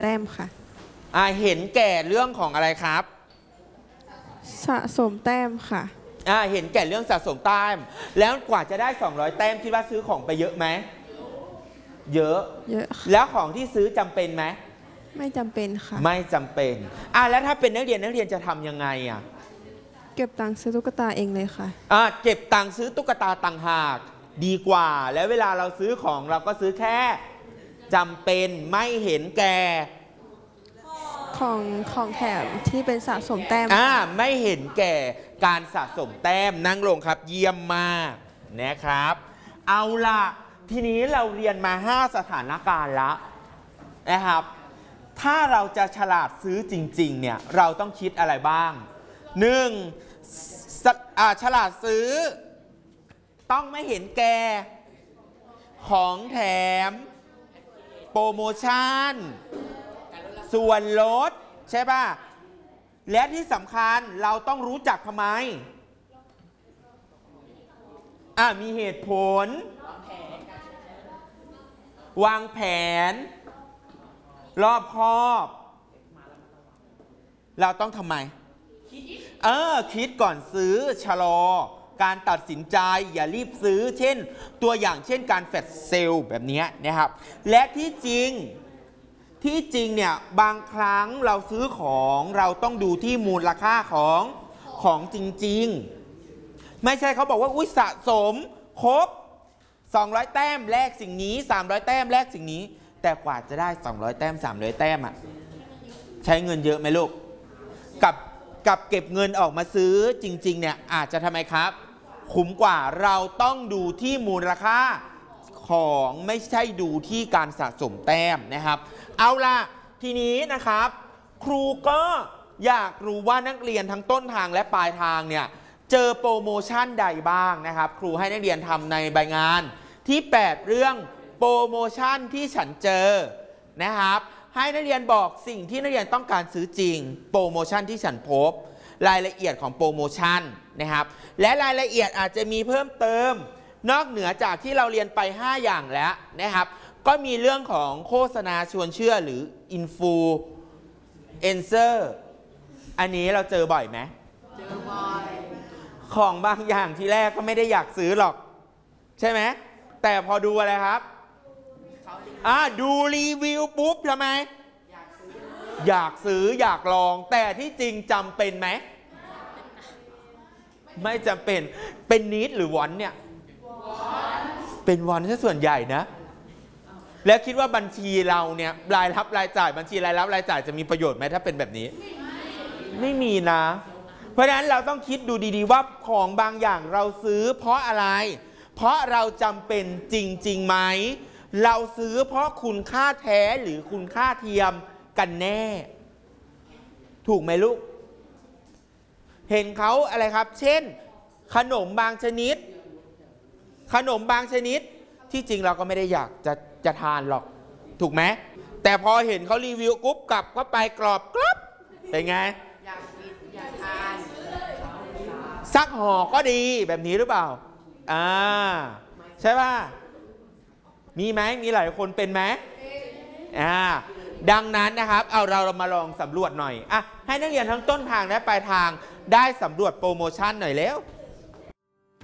แต้มค่ะเห็นแก่เรื่องของอะไรครับสะสมแต้มค่ะเห็นแก่เรื่องสะสมแต้มแล้วกว่าจะได้200แต้มคิดว่าซื้อของไปเยอะไหมเยอะแล้วของที่ซื้อจำเป็นไหมไม่จำเป็นค่ะไม่จำเป็นแล้วถ้าเป็นนักเรียนจะทำยังไงเก็บตังค์ซื้อตุ๊กตาเองเลยค่ะเก็บตังค์ซื้อตุ๊กตาต่างหากดีกว่าแล้วเวลาเราซื้อของเราก็ซื้อแค่จำเป็นไม่เห็นแก่ของแถมที่เป็นสะสมแต้มไม่เห็นแก่การสะสมแต้มนั่งลงครับเยี่ยมมากนะครับเอาล่ะทีนี้เราเรียนมา5สถานการณ์แล้วนะครับถ้าเราจะฉลาดซื้อจริงๆเนี่ยเราต้องคิดอะไรบ้าง1ฉลาดซื้อต้องไม่เห็นแก่ของแถมโปรโมชั่นส่วนลดใช่ป่ะและที่สำคัญเราต้องรู้จักทำไมมีเหตุผลวางแผนรอบคอบเราต้องทำไมคิดก่อนซื้อชะลอการตัดสินใจอย่ารีบซื้อเช่นตัวอย่างเช่นการแฟลชเซลล์แบบนี้นะครับและที่จริงเนี่ยบางครั้งเราซื้อของเราต้องดูที่มูลค่าของจริงๆไม่ใช่เขาบอกว่าสะสมครบ200แต้มแลกสิ่งนี้300แต้มแลกสิ่งนี้แต่กว่าจะได้200แต้ม300แต้มใช้เงินเยอะไหมลูกกับเก็บเงินออกมาซื้อจริงๆเนี่ยอาจจะทำไมครับคุ้มกว่าเราต้องดูที่มูลค่าของไม่ใช่ดูที่การสะสมแต้มนะครับเอาล่ะทีนี้นะครับครูก็อยากรู้ว่านักเรียนทั้งต้นทางและปลายทางเนี่ยเจอโปรโมชั่นใดบ้างนะครับครูให้นักเรียนทำในใบงานที่8เรื่องโปรโมชั่นที่ฉันเจอนะครับให้นักเรียนบอกสิ่งที่นักเรียนต้องการซื้อจริงโปรโมชั่นที่ฉันพบรายละเอียดของโปรโมชั่นนะครับและรายละเอียดอาจจะมีเพิ่มเติมนอกเหนือจากที่เราเรียนไป5อย่างแล้วนะครับก็มีเรื่องของโฆษณาชวนเชื่อหรืออินฟูเอนเซอร์อันนี้เราเจอบ่อยไหมเจอบ่อยของบางอย่างที่แรกก็ไม่ได้อยากซื้อหรอกใช่ไหมแต่พอดูอะไรครับดูรีวิวปุ๊บทำไมอยากซื้ออยากลองแต่ที่จริงจำเป็นไหมไม่จำเป็นเป็นนิดหรือวอนเนี่ยเป็นวอนซะส่วนใหญ่นะแล้วคิดว่าบัญชีเราเนี่ยรายรับรายจ่ายบัญชีรายรับรายจ่ายจะมีประโยชน์ไหมถ้าเป็นแบบนี้ไม่มีนะเพราะฉะนั้นเราต้องคิดดูดีๆว่าของบางอย่างเราซื้อเพราะอะไรเพราะเราจำเป็นจริงๆไหมเราซื้อเพราะคุณค่าแท้หรือคุณค่าเทียมกันแน่ถูกไหมลูกเห็นเขาอะไรครับเช่นขนมบางชนิดที่จริงเราก็ไม่ได้อยากจะทานหรอกถูกไหมแต่พอเห็นเขารีวิวกุ๊บกลับก็ไปกรอบกรอบเป็นไงอยากทานสักห่อก็ดีแบบนี้หรือเปล่าใช่ป่ะมีไหมมีหลายคนเป็นไหมดังนั้นนะครับเรามาลองสำรวจหน่อยให้นักเรียนทั้งต้นทางและปลายทางได้สำรวจโปรโมชั่นหน่อยแล้ว